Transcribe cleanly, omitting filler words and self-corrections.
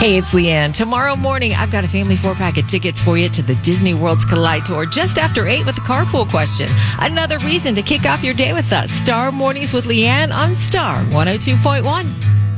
Hey, it's Leanne. Tomorrow morning, I've got a family 4-pack of tickets for you to the Disney World's Collide Tour just after 8 with the carpool question. Another reason to kick off your day with us. Star Mornings with Leanne on Star 102.1.